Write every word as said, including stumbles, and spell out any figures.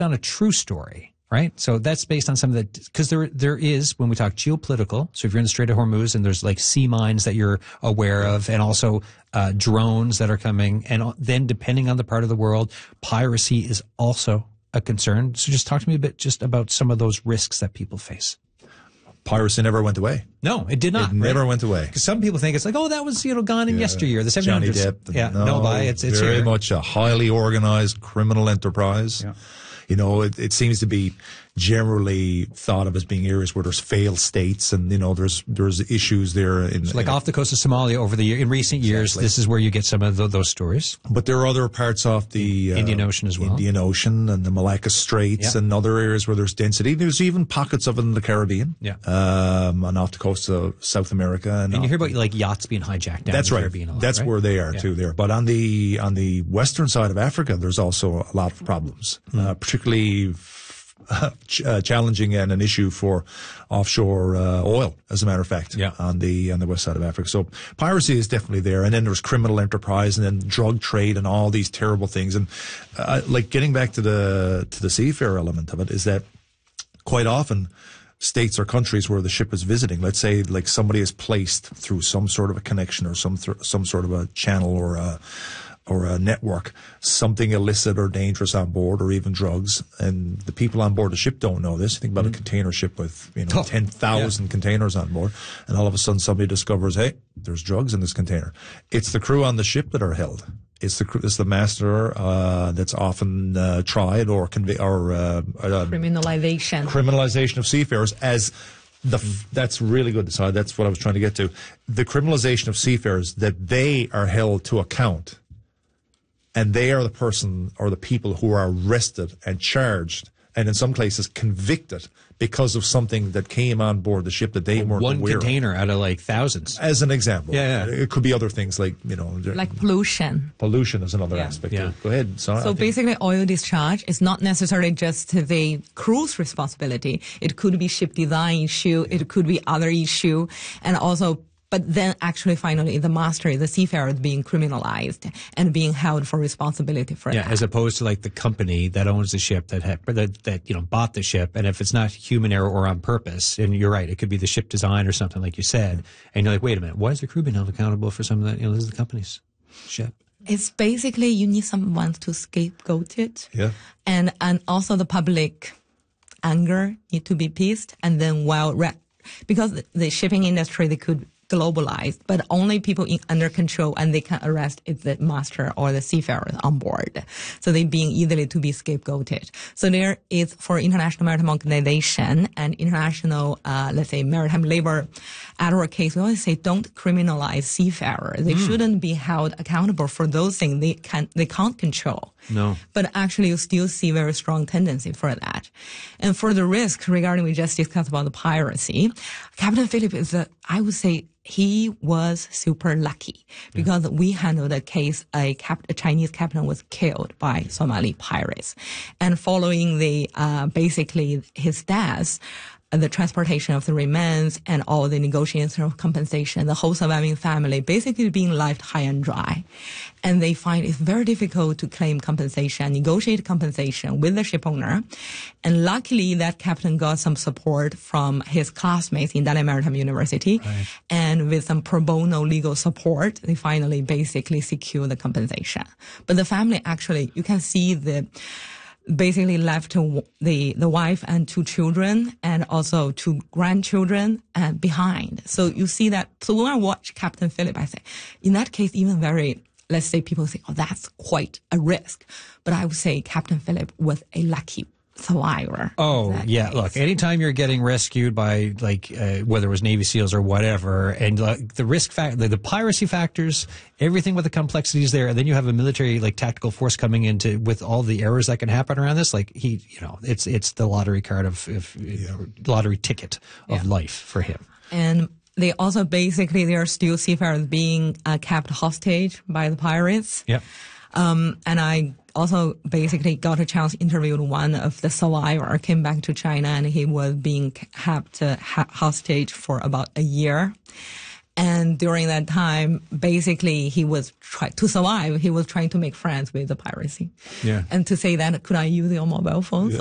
on a true story, right? So that's based on some of the, because there there is, when we talk geopolitical, so if you're in the Strait of Hormuz and there's like sea mines that you're aware of, and also uh, drones that are coming, and then depending on the part of the world, piracy is also a concern. So just talk to me a bit just about some of those risks that people face. Piracy never went away. No, it did not. It never right? went away. Because some people think it's like, oh, that was, you know, gone in yeah. yesteryear, the seven hundreds. Johnny Depp. Yeah, no, no lie, it's, it's very here. much a highly organized criminal enterprise. Yeah. You know, it, it seems to be generally thought of as being areas where there's failed states, and you know, there's there's issues there. In, so like in, off the coast of Somalia over the year, in recent years, exactly. this is where you get some of the, those stories. But there are other parts of the uh, Indian Ocean as well. Indian Ocean and the Malacca Straits, yeah. and other areas where there's density. There's even pockets of it in the Caribbean, yeah, um, and off the coast of South America. And, and you hear about like yachts being hijacked down that's in the right. Caribbean a lot, That's right? where they are yeah. too. There, but on the on the western side of Africa, there's also a lot of problems, mm. uh, particularly. Uh, ch- uh, challenging and an issue for offshore uh, oil, as a matter of fact, yeah. on the on the west side of Africa. So piracy is definitely there, and then there's criminal enterprise, and then drug trade, and all these terrible things. And uh, like getting back to the to the seafarer element of it is that quite often states or countries where the ship is visiting, let's say like somebody is placed through some sort of a connection or some th- some sort of a channel or a or a network, something illicit or dangerous on board, or even drugs, and the people on board the ship don't know this. Think about mm-hmm. a container ship with, you know, oh, ten thousand yeah. containers on board, and all of a sudden somebody discovers, hey, there's drugs in this container. It's the crew on the ship that are held. It's the it's the master uh, that's often uh, tried or convi- or uh, uh, criminalization criminalization of seafarers as. The, that's really good. So that's what I was trying to get to. The criminalization of seafarers, that they are held to account. And they are the person or the people who are arrested and charged, and in some cases convicted because of something that came on board the ship that they weren't one aware container of. out of like thousands. As an example. Yeah, yeah. It could be other things like, you know. like pollution. Pollution is another yeah. aspect. Yeah. Go ahead, Sana. So basically oil discharge is not necessarily just the crew's responsibility. It could be ship design issue. Yeah. It could be other issue. And also But then actually finally the master, the seafarer is being criminalized and being held for responsibility for yeah, that. As opposed to like the company that owns the ship that, had, that, that, you know, bought the ship. And if it's not human error or on purpose, and you're right, it could be the ship design or something like you said. And you're like, wait a minute, why is the crew being held accountable for some of that? You know, this is the company's ship. It's basically you need someone to scapegoat it. Yeah. And, and also the public anger need to be appeased. And then while, re- because the shipping industry, they could globalized, but only people in, under control and they can arrest is the master or the seafarers on board. So they being easily to be scapegoated. So there is for International Maritime Organization and International, uh, let's say maritime labor advocates, we always say don't criminalize seafarers. They mm. shouldn't be held accountable for those things they can they can't control. No. But actually you still see very strong tendency for that. And for the risk regarding we just discussed about the piracy, Captain Philip is a, I would say he was super lucky because yeah. we handled a case, a, cap, a Chinese captain was killed by Somali pirates. And following the, uh, basically his death, the transportation of the remains and all the negotiations of compensation, the whole surviving family basically being left high and dry. And they find it's very difficult to claim compensation, negotiate compensation with the ship owner. And luckily that captain got some support from his classmates in Dalian Maritime University. Right. And with some pro bono legal support, they finally basically secure the compensation. But the family actually, you can see the, basically left the the wife and two children and also two grandchildren uh, behind. So you see that. So when I watch Captain Philip, I say, in that case, even very, let's say people say, oh, that's quite a risk. But I would say Captain Philip was a lucky survivor. Oh, yeah. Case. Look, anytime you're getting rescued by, like, uh, whether it was Navy SEALs or whatever, and uh, the risk factor, the, the piracy factors, everything with the complexities there, and then you have a military, like, tactical force coming into with all the errors that can happen around this, like, he, you know, it's it's the lottery card of, of yeah. lottery ticket of yeah. life for him. And they also basically, they are still seafarers being uh, kept hostage by the pirates. Yeah. Um, and I also basically got a chance to interview one of the survivor, came back to China, and he was being kept uh, ha- hostage for about a year. And during that time, basically, he was trying to survive. He was trying to make friends with the piracy. Yeah. And to say that, could I use your mobile phone?